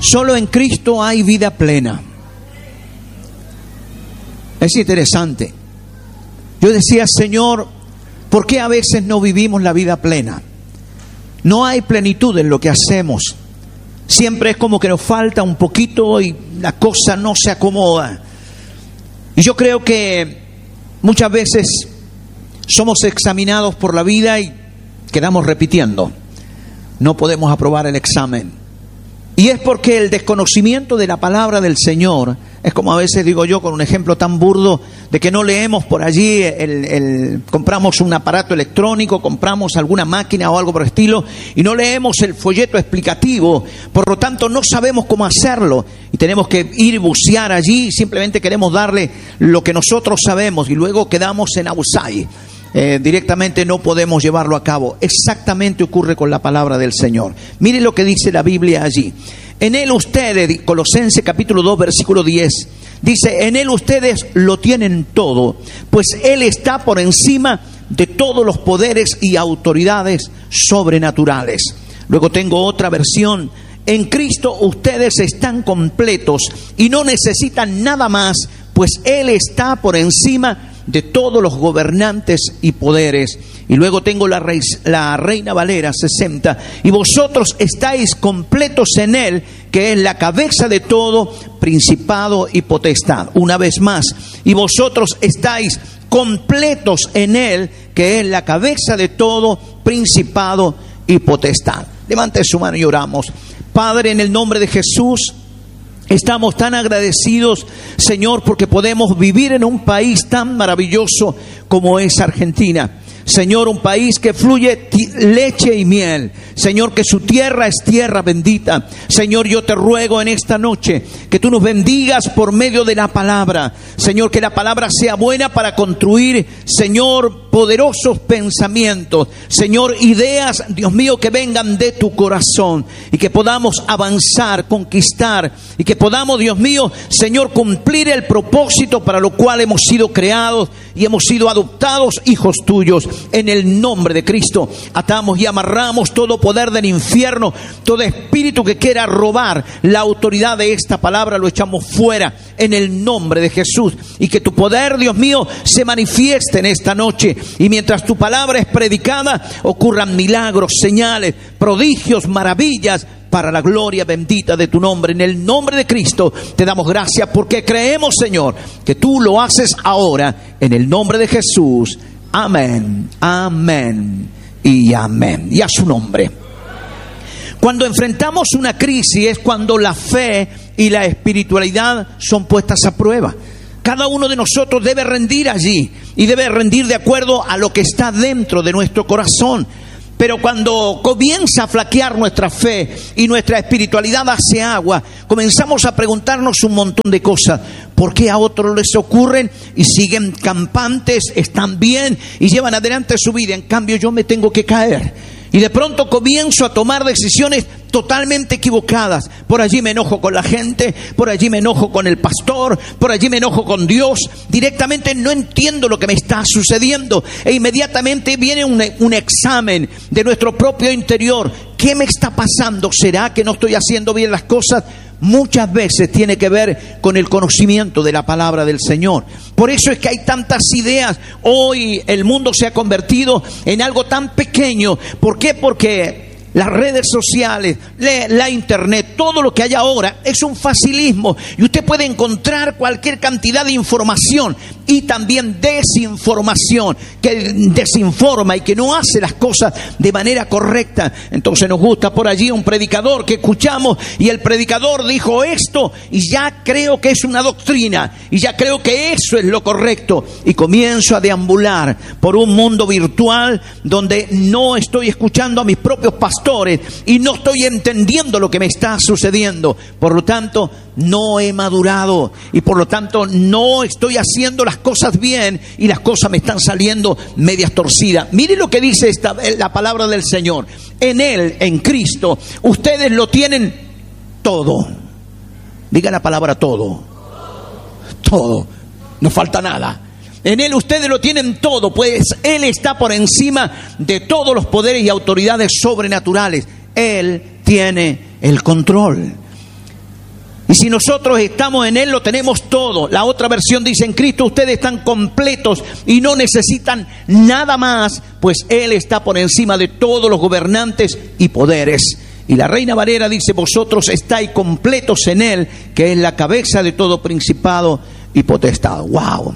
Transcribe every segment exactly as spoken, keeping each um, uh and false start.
Solo en Cristo hay vida plena. Es interesante. Yo decía, Señor, ¿por qué a veces no vivimos la vida plena? No hay plenitud en lo que hacemos. Siempre es como que nos falta un poquito y la cosa no se acomoda. Y yo creo que muchas veces somos examinados por la vida y quedamos repitiendo. No podemos aprobar el examen. Y es porque el desconocimiento de la palabra del Señor, es como a veces digo yo con un ejemplo tan burdo, de que no leemos por allí, el, el, compramos un aparato electrónico, compramos alguna máquina o algo por el estilo, y no leemos el folleto explicativo, por lo tanto no sabemos cómo hacerlo, y tenemos que ir bucear allí, y simplemente queremos darle lo que nosotros sabemos, y luego quedamos en outside. Eh, directamente no podemos llevarlo a cabo. Exactamente ocurre con la palabra del Señor. Mire lo que dice la Biblia allí. En Él ustedes, Colosenses capítulo dos, versículo diez, dice, en Él ustedes lo tienen todo, pues Él está por encima de todos los poderes y autoridades sobrenaturales. Luego tengo otra versión. En Cristo ustedes están completos y no necesitan nada más, pues Él está por encima de todos los gobernantes y poderes. Y luego tengo la, rey, la Reina Valera sesenta. Y vosotros estáis completos en Él, que es la cabeza de todo principado y potestad. Una vez más, y vosotros estáis completos en Él, que es la cabeza de todo principado y potestad. Levante su mano y oramos. Padre, en el nombre de Jesús, estamos tan agradecidos, Señor, porque podemos vivir en un país tan maravilloso como es Argentina. Señor, un país que fluye leche y miel. Señor, que su tierra es tierra bendita. Señor, yo te ruego en esta noche que tú nos bendigas por medio de la palabra. Señor, que la palabra sea buena para construir, Señor, poderosos pensamientos. Señor, ideas, Dios mío, que vengan de tu corazón y que podamos avanzar, conquistar y que podamos, Dios mío, Señor, cumplir el propósito para lo cual hemos sido creados y hemos sido adoptados hijos tuyos. En el nombre de Cristo atamos y amarramos todo poder del infierno, todo espíritu que quiera robar la autoridad de esta palabra, lo echamos fuera en el nombre de Jesús. Y que tu poder, Dios mío, se manifieste en esta noche, y mientras tu palabra es predicada ocurran milagros, señales, prodigios, maravillas, para la gloria bendita de tu nombre. En el nombre de Cristo te damos gracias, porque creemos, Señor, que tú lo haces ahora, en el nombre de Jesús. Amén, amén y amén. Y a su nombre. Cuando enfrentamos una crisis es cuando la fe y la espiritualidad son puestas a prueba. Cada uno de nosotros debe rendir allí, y debe rendir de acuerdo a lo que está dentro de nuestro corazón. Pero cuando comienza a flaquear nuestra fe y nuestra espiritualidad hace agua, comenzamos a preguntarnos un montón de cosas. ¿Por qué a otros les ocurren y siguen campantes, están bien y llevan adelante su vida? En cambio yo me tengo que caer. Y de pronto comienzo a tomar decisiones totalmente equivocadas. Por allí me enojo con la gente, por allí me enojo con el pastor, por allí me enojo con Dios. Directamente no entiendo lo que me está sucediendo. E inmediatamente viene un, un examen de nuestro propio interior. ¿Qué me está pasando? ¿Será que no estoy haciendo bien las cosas? Muchas veces tiene que ver con el conocimiento de la palabra del Señor. Por eso es que hay tantas ideas. Hoy el mundo se ha convertido en algo tan pequeño. ¿Por qué? Porque las redes sociales, la internet, todo lo que hay ahora es un facilismo, y usted puede encontrar cualquier cantidad de información y también desinformación, que desinforma y que no hace las cosas de manera correcta. Entonces nos gusta por allí un predicador que escuchamos, y el predicador dijo esto y ya creo que es una doctrina y ya creo que eso es lo correcto, y comienzo a deambular por un mundo virtual donde no estoy escuchando a mis propios pastores y no estoy entendiendo lo que me está sucediendo. Por lo tanto, no he madurado, y por lo tanto no estoy haciendo las cosas bien, y las cosas me están saliendo medias torcidas. Mire lo que dice esta, la palabra del Señor. En Él, en Cristo, ustedes lo tienen todo. Diga la palabra todo. Todo. No falta nada. En Él ustedes lo tienen todo, pues Él está por encima de todos los poderes y autoridades sobrenaturales. Él tiene el control. Y si nosotros estamos en Él, lo tenemos todo. La otra versión dice, en Cristo ustedes están completos y no necesitan nada más, pues Él está por encima de todos los gobernantes y poderes. Y la Reina Valera dice, vosotros estáis completos en Él, que es la cabeza de todo principado y potestad. ¡Wow!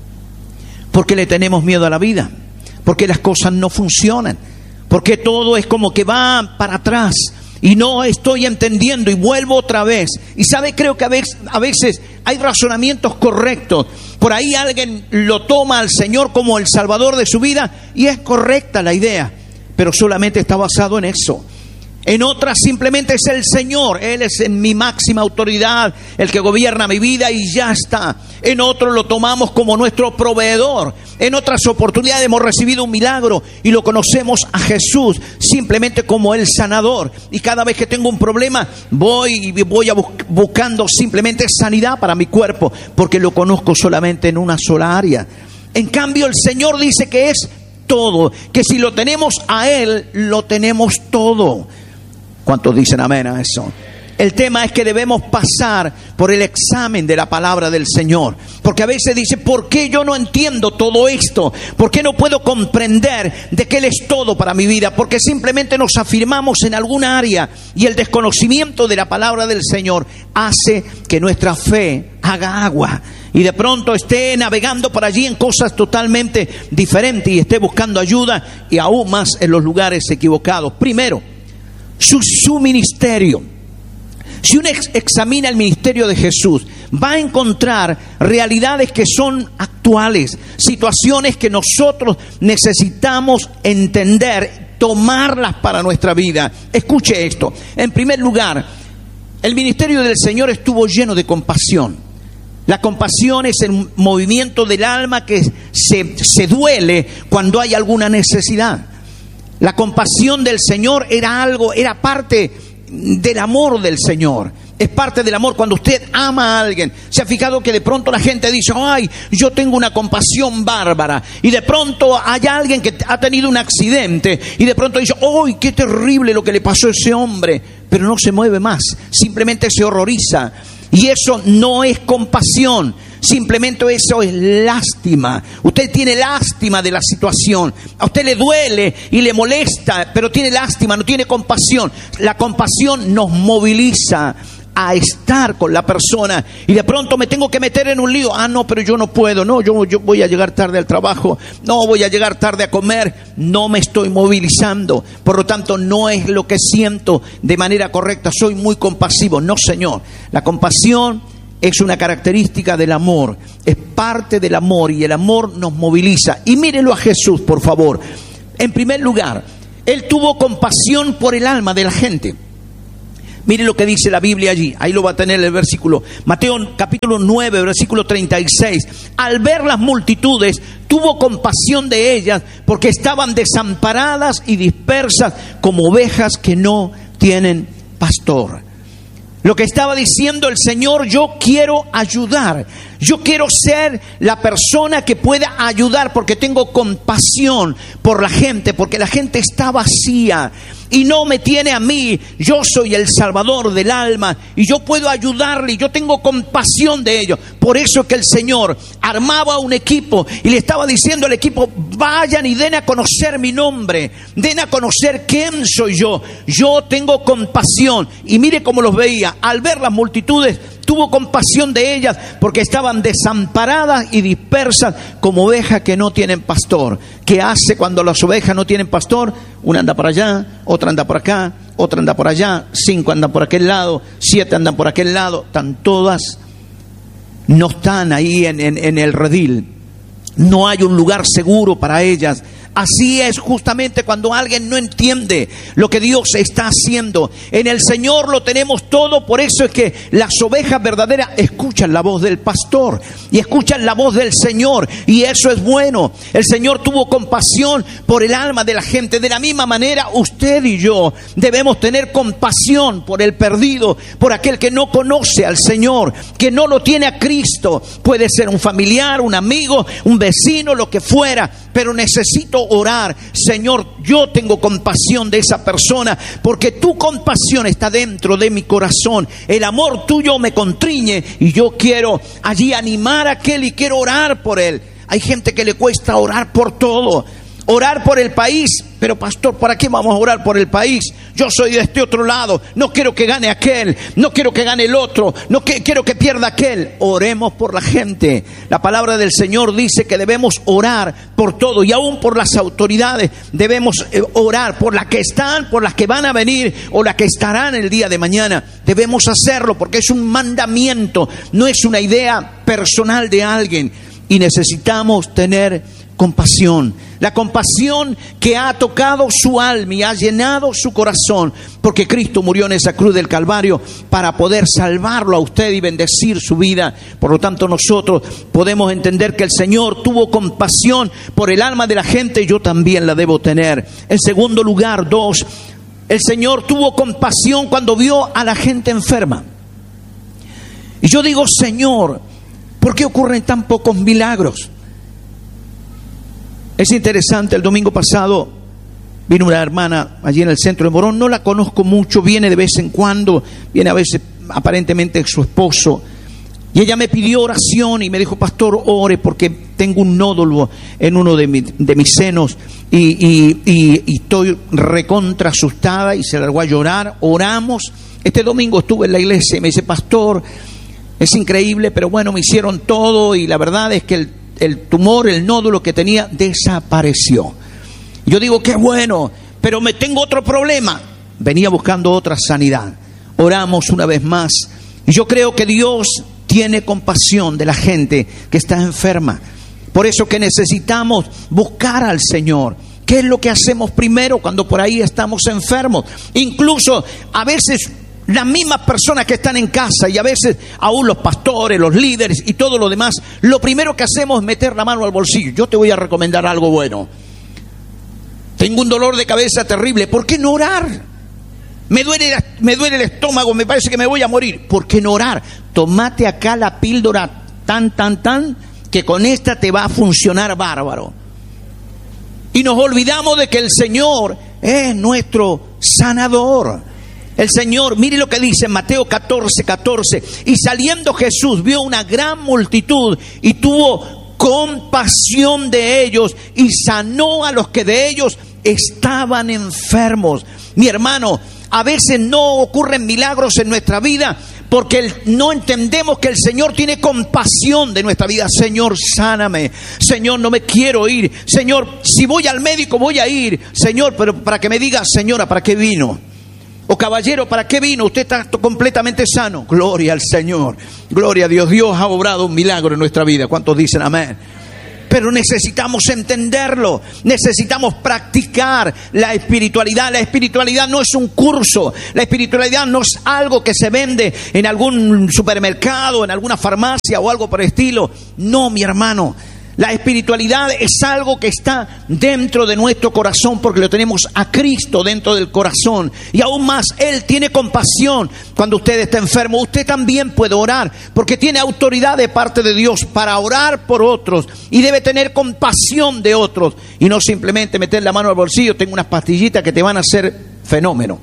¿Por qué le tenemos miedo a la vida? Porque las cosas no funcionan. Porque todo es como que va para atrás. Y no estoy entendiendo y vuelvo otra vez. Y sabe, creo que a veces, a veces hay razonamientos correctos. Por ahí alguien lo toma al Señor como el Salvador de su vida y es correcta la idea, pero solamente está basado en eso. En otras simplemente es el Señor, Él es en mi máxima autoridad, el que gobierna mi vida y ya está. En otros lo tomamos como nuestro proveedor. En otras oportunidades hemos recibido un milagro y lo conocemos a Jesús simplemente como el sanador. Y cada vez que tengo un problema voy y voy a bus- buscando simplemente sanidad para mi cuerpo, porque lo conozco solamente en una sola área. En cambio el Señor dice que es todo, que si lo tenemos a Él, lo tenemos todo. ¿Cuántos dicen amén a eso? El tema es que debemos pasar por el examen de la palabra del Señor. Porque a veces dice, ¿por qué yo no entiendo todo esto? ¿Por qué no puedo comprender de que Él es todo para mi vida? Porque simplemente nos afirmamos en alguna área y el desconocimiento de la palabra del Señor hace que nuestra fe haga agua. Y de pronto esté navegando por allí en cosas totalmente diferentes y esté buscando ayuda y aún más en los lugares equivocados. Primero, Su, su ministerio. Si uno ex, examina el ministerio de Jesús, va a encontrar realidades que son actuales, situaciones que nosotros necesitamos entender, tomarlas para nuestra vida. Escuche esto. En primer lugar, el ministerio del Señor estuvo lleno de compasión. La compasión es el movimiento del alma que se, se duele cuando hay alguna necesidad. La compasión del Señor era algo, era parte del amor del Señor. Es parte del amor. Cuando usted ama a alguien, se ha fijado que de pronto la gente dice, ay, yo tengo una compasión bárbara. Y de pronto hay alguien que ha tenido un accidente y de pronto dice, ay, qué terrible lo que le pasó a ese hombre. Pero no se mueve más, simplemente se horroriza. Y eso no es compasión. Simplemente eso es lástima. Usted tiene lástima de la situación. A usted le duele y le molesta, pero tiene lástima, no tiene compasión. La compasión nos moviliza a estar con la persona. Y de pronto me tengo que meter en un lío. Ah, no, pero yo no puedo. No, yo, yo voy a llegar tarde al trabajo. No, voy a llegar tarde a comer. No me estoy movilizando. Por lo tanto, no es lo que siento de manera correcta. Soy muy compasivo. No, Señor. La compasión es una característica del amor, es parte del amor y el amor nos moviliza. Y mírenlo a Jesús, por favor. En primer lugar, Él tuvo compasión por el alma de la gente. Mire lo que dice la Biblia allí, ahí lo va a tener el versículo. Mateo capítulo nueve, versículo treinta y seis. Al ver las multitudes, tuvo compasión de ellas porque estaban desamparadas y dispersas como ovejas que no tienen pastor. Lo que estaba diciendo el Señor, yo quiero ayudar. Yo quiero ser la persona que pueda ayudar porque tengo compasión por la gente, porque la gente está vacía y no me tiene a mí. Yo soy el Salvador del alma y yo puedo ayudarle y yo tengo compasión de ellos. Por eso es que el Señor armaba un equipo y le estaba diciendo al equipo, vayan y den a conocer mi nombre, den a conocer quién soy yo. Yo tengo compasión. Y mire cómo los veía. Al ver las multitudes, tuvo compasión de ellas porque estaban desamparadas y dispersas como ovejas que no tienen pastor. ¿Qué hace cuando las ovejas no tienen pastor? Una anda por allá, otra anda por acá, otra anda por allá, cinco andan por aquel lado, siete andan por aquel lado. Están todas, no están ahí en, en, en el redil. No hay un lugar seguro para ellas. Así es justamente cuando alguien no entiende lo que Dios está haciendo. En el Señor lo tenemos todo, por eso es que las ovejas verdaderas escuchan la voz del pastor y escuchan la voz del Señor, y eso es bueno. El Señor tuvo compasión por el alma de la gente. De la misma manera, usted y yo debemos tener compasión por el perdido, por aquel que no conoce al Señor, que no lo tiene a Cristo. Puede ser un familiar, un amigo, un vecino, lo que fuera, pero necesito orar, Señor, yo tengo compasión de esa persona, porque tu compasión está dentro de mi corazón. El amor tuyo me constriñe y yo quiero allí animar a aquel y quiero orar por él. Hay gente que le cuesta orar por todo. Orar por el país, pero pastor, ¿para qué vamos a orar por el país? Yo soy de este otro lado, no quiero que gane aquel, no quiero que gane el otro, no que, quiero que pierda aquel. Oremos por la gente. La palabra del Señor dice que debemos orar por todo, y aún por las autoridades debemos orar, por las que están, por las que van a venir o las que estarán el día de mañana. Debemos hacerlo porque es un mandamiento, no es una idea personal de alguien, y necesitamos tener compasión, la compasión que ha tocado su alma y ha llenado su corazón, porque Cristo murió en esa cruz del Calvario para poder salvarlo a usted y bendecir su vida. Por lo tanto, nosotros podemos entender que el Señor tuvo compasión por el alma de la gente, y yo también la debo tener. En segundo lugar, dos, el Señor tuvo compasión cuando vio a la gente enferma. Y yo digo, Señor, ¿por qué ocurren tan pocos milagros? Es interesante, el domingo pasado vino una hermana allí en el centro de Morón, no la conozco mucho, viene de vez en cuando, viene a veces aparentemente su esposo, y ella me pidió oración y me dijo, pastor, ore porque tengo un nódulo en uno de, mi, de mis senos y, y, y, y estoy recontra asustada, y se largó a llorar. Oramos. Este domingo estuve en la iglesia y me dice, pastor, es increíble, pero bueno, me hicieron todo y la verdad es que el el tumor, el nódulo que tenía, desapareció. Yo digo, qué bueno, pero me tengo otro problema. Venía buscando otra sanidad. Oramos una vez más. Y yo creo que Dios tiene compasión de la gente que está enferma. Por eso que necesitamos buscar al Señor. ¿Qué es lo que hacemos primero cuando por ahí estamos enfermos? Incluso a veces las mismas personas que están en casa, y a veces aún los pastores, los líderes y todo lo demás, lo primero que hacemos es meter la mano al bolsillo. Yo te voy a recomendar algo bueno. Tengo un dolor de cabeza terrible, ¿por qué no orar? Me duele, me duele el estómago, me parece que me voy a morir. ¿Por qué no orar? Tomate acá la píldora tan, tan, tan, que con esta te va a funcionar bárbaro. Y nos olvidamos de que el Señor es nuestro sanador. El Señor, mire lo que dice en Mateo catorce, catorce. Y saliendo Jesús vio una gran multitud y tuvo compasión de ellos y sanó a los que de ellos estaban enfermos. Mi hermano, a veces no ocurren milagros en nuestra vida porque el, no entendemos que el Señor tiene compasión de nuestra vida. Señor, sáname. Señor, no me quiero ir. Señor, si voy al médico voy a ir. Señor, pero para que me diga, señora, ¿para qué vino? O caballero, ¿para qué vino? Usted está completamente sano. Gloria al Señor. Gloria a Dios. Dios ha obrado un milagro en nuestra vida. ¿Cuántos dicen amén? Pero necesitamos entenderlo. Necesitamos practicar la espiritualidad. La espiritualidad no es un curso. La espiritualidad no es algo que se vende en algún supermercado, en alguna farmacia o algo por el estilo. No, mi hermano. La espiritualidad es algo que está dentro de nuestro corazón porque lo tenemos a Cristo dentro del corazón. Y aún más, Él tiene compasión cuando usted está enfermo. Usted también puede orar porque tiene autoridad de parte de Dios para orar por otros y debe tener compasión de otros y no simplemente meter la mano al bolsillo. Tengo unas pastillitas que te van a hacer fenómeno.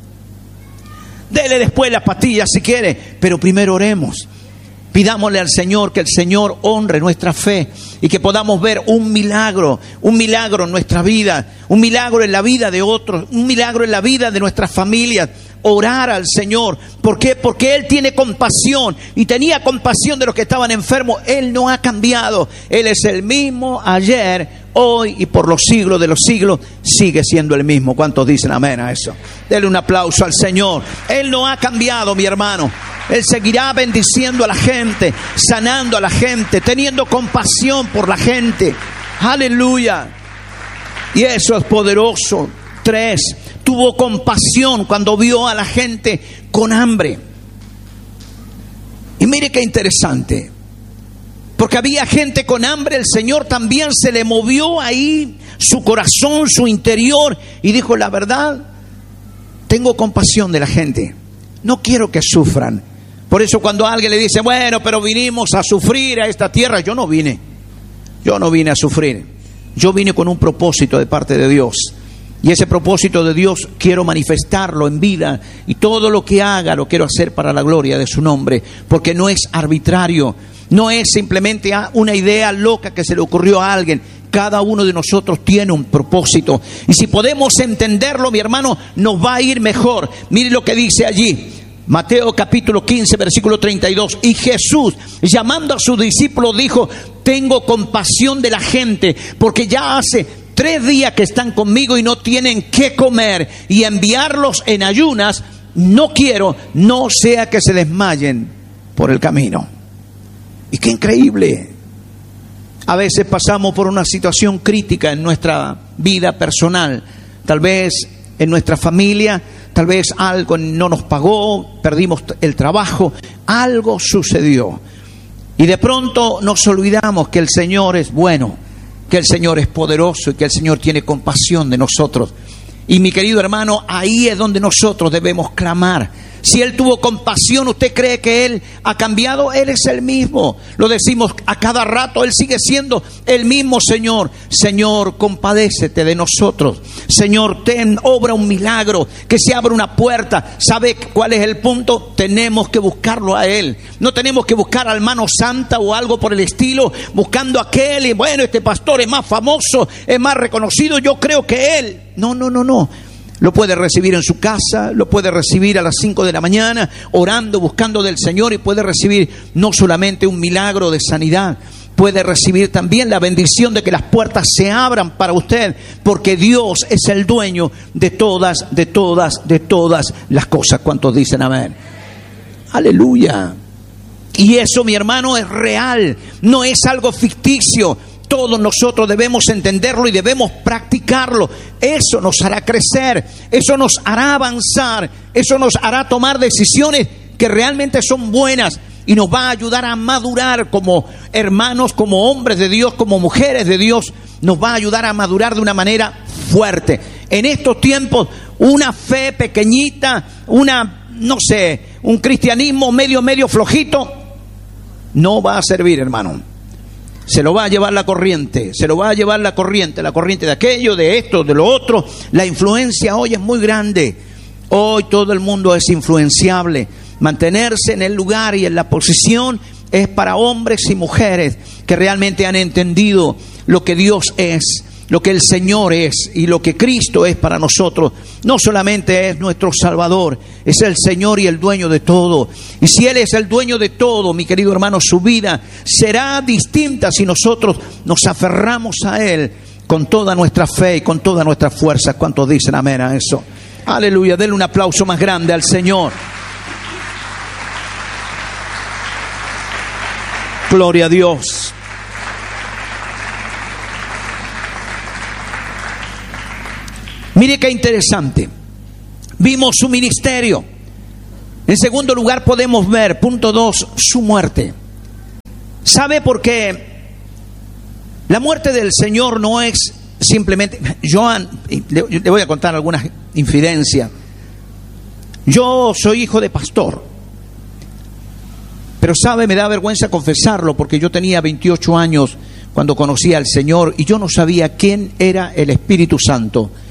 Dele después las pastillas si quiere, pero primero oremos. Pidámosle al Señor que el Señor honre nuestra fe y que podamos ver un milagro, un milagro en nuestra vida, un milagro en la vida de otros, un milagro en la vida de nuestras familias. Orar al Señor. ¿Por qué? Porque Él tiene compasión y tenía compasión de los que estaban enfermos. Él no ha cambiado. Él es el mismo ayer, hoy y por los siglos de los siglos. Sigue siendo el mismo. ¿Cuántos dicen amén a eso? Denle un aplauso al Señor. Él no ha cambiado, mi hermano. Él seguirá bendiciendo a la gente, sanando a la gente, teniendo compasión por la gente. Aleluya. Y eso es poderoso. Tres, tuvo compasión cuando vio a la gente con hambre. Y mire qué interesante. Porque había gente con hambre, el Señor también se le movió ahí su corazón, su interior, y dijo, la verdad, tengo compasión de la gente. No quiero que sufran. Por eso cuando alguien le dice, bueno, pero vinimos a sufrir a esta tierra, yo no vine. Yo no vine a sufrir. yo vine con un propósito de parte de Dios. Y ese propósito de Dios quiero manifestarlo en vida. Y todo lo que haga lo quiero hacer para la gloria de su nombre. Porque no es arbitrario. No es simplemente una idea loca que se le ocurrió a alguien. Cada uno de nosotros tiene un propósito. Y si podemos entenderlo, mi hermano, nos va a ir mejor. Mire lo que dice allí. Mateo capítulo quince, versículo treinta y dos. Y Jesús, llamando a sus discípulos, dijo: tengo compasión de la gente, porque ya hace tres días que están conmigo y no tienen qué comer, y enviarlos en ayunas no quiero, no sea que se desmayen por el camino. Y qué increíble. A veces pasamos por una situación crítica en nuestra vida personal, tal vez en nuestra familia, tal vez algo no nos pagó, perdimos el trabajo, algo sucedió. Y de pronto nos olvidamos que el Señor es bueno, que el Señor es poderoso y que el Señor tiene compasión de nosotros. Y mi querido hermano, ahí es donde nosotros debemos clamar. Si Él tuvo compasión, ¿usted cree que Él ha cambiado? Él es el mismo. Lo decimos a cada rato, Él sigue siendo el mismo Señor. Señor, compadécete de nosotros. Señor, ten, obra un milagro, que se abra una puerta. ¿Sabe cuál es el punto? Tenemos que buscarlo a Él. No tenemos que buscar al mano santa o algo por el estilo, buscando a aquel, y bueno, este pastor es más famoso, es más reconocido, yo creo que Él. No, no, no, no. Lo puede recibir en su casa, lo puede recibir a las cinco de la mañana, orando, buscando del Señor, y puede recibir no solamente un milagro de sanidad, puede recibir también la bendición de que las puertas se abran para usted, porque Dios es el dueño de todas, de todas, de todas las cosas. ¿Cuántos dicen amén? Aleluya. Y eso, mi hermano, es real, no es algo ficticio. Todos nosotros debemos entenderlo y debemos practicarlo. Eso nos hará crecer, eso nos hará avanzar, eso nos hará tomar decisiones que realmente son buenas y nos va a ayudar a madurar como hermanos, como hombres de Dios, como mujeres de Dios. Nos va a ayudar a madurar de una manera fuerte. En estos tiempos, una fe pequeñita, una, no sé, un cristianismo medio, medio flojito, no va a servir, hermano. Se lo va a llevar la corriente, se lo va a llevar la corriente, la corriente de aquello, de esto, de lo otro. La influencia hoy es muy grande. Hoy todo el mundo es influenciable. Mantenerse en el lugar y en la posición es para hombres y mujeres que realmente han entendido lo que Dios es, lo que el Señor es y lo que Cristo es para nosotros. No solamente es nuestro Salvador, es el Señor y el dueño de todo. Y si Él es el dueño de todo, mi querido hermano, su vida será distinta si nosotros nos aferramos a Él con toda nuestra fe y con toda nuestra fuerza. ¿Cuántos dicen amén a eso? Aleluya, denle un aplauso más grande al Señor. Gloria a Dios. Mire qué interesante. Vimos su ministerio. En segundo lugar podemos ver, punto dos, su muerte. ¿Sabe por qué? La muerte del Señor no es simplemente... Joan, le, le voy a contar algunas infidencias. Yo soy hijo de pastor. Pero sabe, me da vergüenza confesarlo, porque yo tenía veintiocho años cuando conocí al Señor y yo no sabía quién era el Espíritu Santo.